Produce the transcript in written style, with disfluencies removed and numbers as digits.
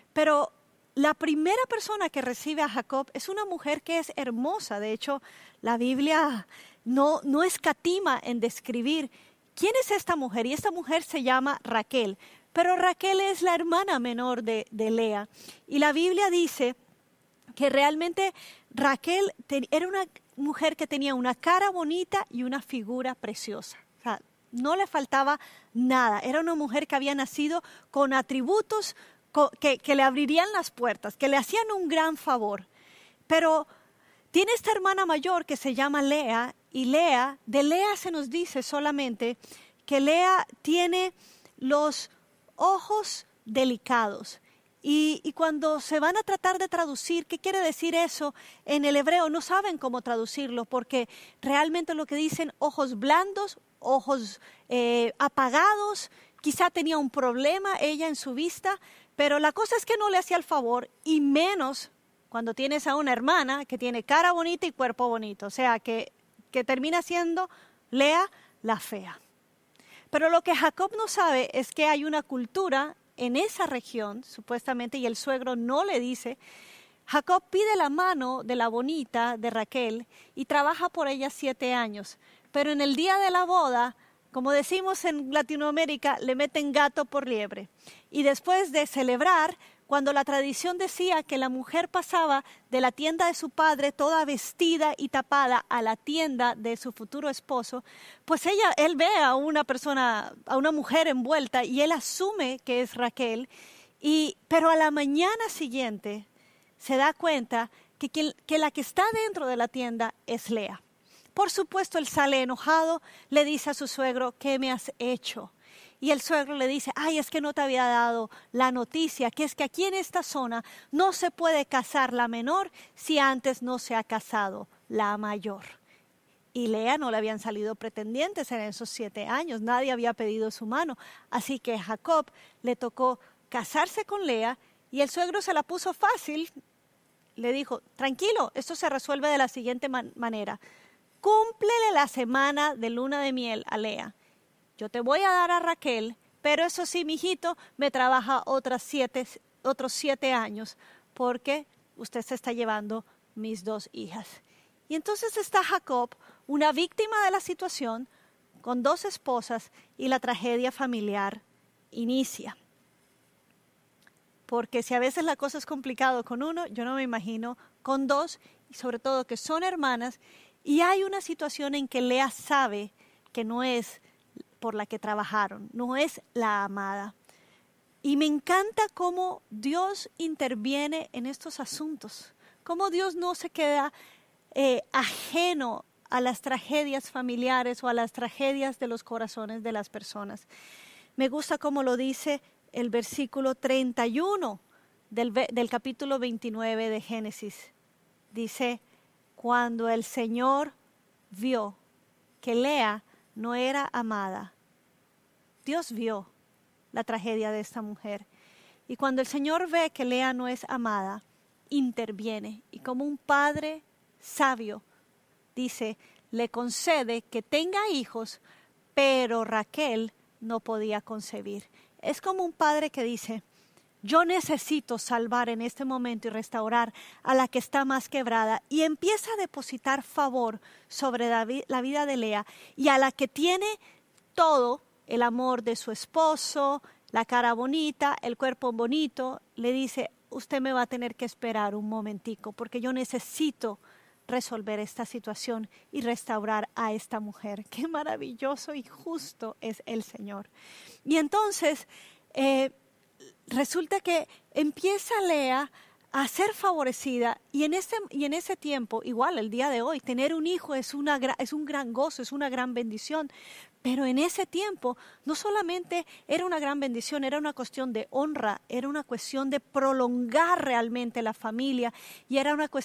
Pero la primera persona que recibe a Jacob es una mujer que es hermosa. De hecho, la Biblia no escatima en describir quién es esta mujer. Y esta mujer se llama Raquel. Pero Raquel es la hermana menor de Lea. Y la Biblia dice que realmente Raquel era una mujer que tenía una cara bonita y una figura preciosa. O sea, no le faltaba nada. Era una mujer que había nacido con atributos que le abrirían las puertas, que le hacían un gran favor. Pero tiene esta hermana mayor que se llama Lea, y de Lea se nos dice solamente que Lea tiene los ojos delicados. Y cuando se van a tratar de traducir, ¿qué quiere decir eso? En el hebreo no saben cómo traducirlo, porque realmente lo que dicen ojos blandos, ojos apagados, quizá tenía un problema ella en su vista, pero la cosa es que no le hacía el favor, y menos cuando tienes a una hermana que tiene cara bonita y cuerpo bonito, o sea, que termina siendo Lea la fea. Pero lo que Jacob no sabe es que hay una cultura en esa región, supuestamente, y el suegro no le dice. Jacob pide la mano de la bonita, de Raquel, y trabaja por ella 7 años. Pero en el día de la boda, como decimos en Latinoamérica, le meten gato por liebre. Y después de celebrar, cuando la tradición decía que la mujer pasaba de la tienda de su padre toda vestida y tapada a la tienda de su futuro esposo, pues él ve a una persona, a una mujer envuelta, y él asume que es Raquel, pero a la mañana siguiente se da cuenta que la que está dentro de la tienda es Lea. Por supuesto, él sale enojado, le dice a su suegro, ¿qué me has hecho? Y el suegro le dice, ay, es que no te había dado la noticia, que es que aquí en esta zona no se puede casar la menor si antes no se ha casado la mayor. Y Lea no le habían salido pretendientes en esos 7 años, nadie había pedido su mano. Así que a Jacob le tocó casarse con Lea, y el suegro se la puso fácil. Le dijo, tranquilo, esto se resuelve de la siguiente manera. Cúmplele la semana de luna de miel a Lea. Yo te voy a dar a Raquel, pero eso sí, mijito, me trabaja otros 7 años, porque usted se está llevando mis 2 hijas. Y entonces está Jacob, una víctima de la situación, con 2 esposas, y la tragedia familiar inicia. Porque si a veces la cosa es complicada con uno, yo no me imagino con 2, y sobre todo que son hermanas, y hay una situación en que Lea sabe que no es por la que trabajaron, no es la amada. Y me encanta cómo Dios interviene en estos asuntos, cómo Dios no se queda ajeno a las tragedias familiares o a las tragedias de los corazones de las personas. Me gusta cómo lo dice el versículo 31 del capítulo 29 de Génesis. Dice, cuando el Señor vio que Lea no era amada, Dios vio la tragedia de esta mujer. Y cuando el Señor ve que Lea no es amada, interviene. Y como un padre sabio, dice, le concede que tenga hijos, pero Raquel no podía concebir. Es como un padre que dice, yo necesito salvar en este momento y restaurar a la que está más quebrada, y empieza a depositar favor sobre la vida de Lea, y a la que tiene todo, el amor de su esposo, la cara bonita, el cuerpo bonito, le dice, usted me va a tener que esperar un momentico, porque yo necesito resolver esta situación y restaurar a esta mujer. Qué maravilloso y justo es el Señor. Y entonces resulta que empieza Lea a ser favorecida, y en ese tiempo, igual el día de hoy, tener un hijo es un gran gozo, es una gran bendición. Pero en ese tiempo no solamente era una gran bendición, era una cuestión de honra, era una cuestión de prolongar realmente la familia, y era una cuestión